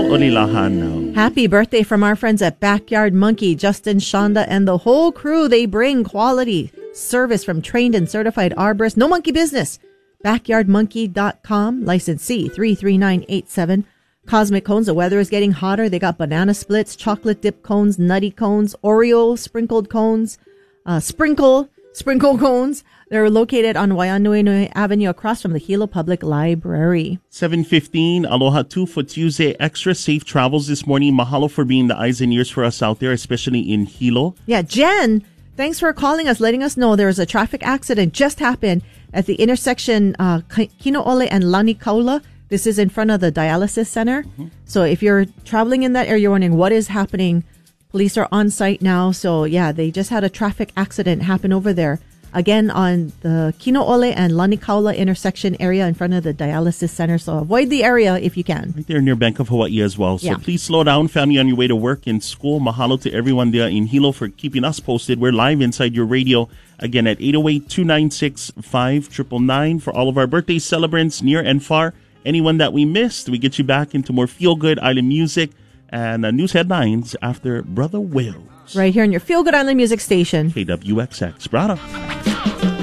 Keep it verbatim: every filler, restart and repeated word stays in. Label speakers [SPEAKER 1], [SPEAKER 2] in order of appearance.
[SPEAKER 1] Olilahan now.
[SPEAKER 2] Happy birthday from our friends at Backyard Monkey, Justin, Shonda, and the whole crew. They bring quality service from trained and certified arborists. No monkey business. backyard monkey dot com, license C three three nine eight seven. Cosmic cones, the weather is getting hotter. They got banana splits, chocolate dip cones, nutty cones, Oreo sprinkled cones, uh, sprinkle, sprinkle cones. They're located on Waianui Avenue across from the Hilo Public Library.
[SPEAKER 1] seven fifteen, Aloha two for Tuesday. Extra safe travels this morning. Mahalo for being the eyes and ears for us out there, especially in Hilo.
[SPEAKER 2] Yeah, Jen, thanks for calling us, letting us know there was a traffic accident just happened at the intersection uh, Kino'ole and Lanikaula. This is in front of the dialysis center. Mm-hmm. So if you're traveling in that area, you're wondering what is happening. Police are on site now. So yeah, they just had a traffic accident happen over there. Again, on the Kino'ole and Lanikaula intersection area in front of the dialysis center. So avoid the area if you can.
[SPEAKER 1] Right there near Bank of Hawaii as well. So
[SPEAKER 2] yeah. Please
[SPEAKER 1] slow down, family, on your way to work and school. Mahalo to everyone there in Hilo for keeping us posted. We're live inside your radio again at eight oh eight, two nine six, five nine nine nine for all of our birthday celebrants near and far. Anyone that we missed, we get you back into more feel-good island music and uh, news headlines after Brother Will.
[SPEAKER 2] Right here on your Feel Good Island Music Station.
[SPEAKER 1] K W X X. Bravo.